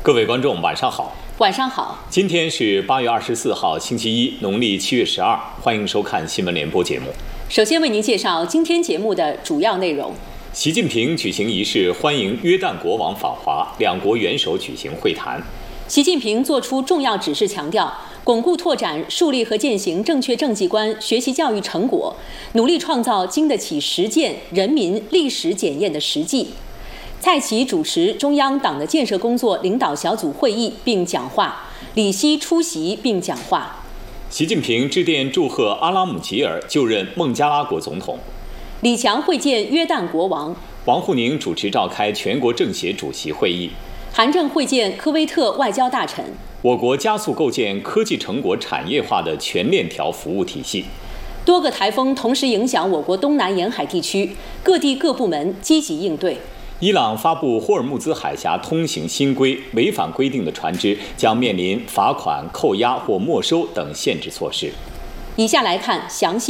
各位观众，晚上好。 晚上好。 今天是8月24号，星期一，农历7月12，欢迎收看新闻联播节目。 首先为您介绍今天节目的主要内容。 习近平举行仪式欢迎约旦国王访华，两国元首举行会谈。 习近平作出重要指示，强调巩固拓展、树立和践行正确政绩观、学习教育成果，努力创造经得起实践、人民历史检验的实际。蔡奇主持中央党的建设工作领导小组会议并讲话，李希出席并讲话。 习近平致电祝贺阿拉姆吉尔就任孟加拉国总统。 李强会见约旦国王。 王沪宁主持召开全国政协主席会议。 韩正会见科威特外交大臣。 我国加速构建科技成果产业化的全链条服务体系。 多个台风同时影响我国东南沿海地区，各地各部门积极应对。 伊朗发布霍尔木兹海峡通行新规，违反规定的船只将面临罚款、扣押或没收等限制措施。 以下来看详细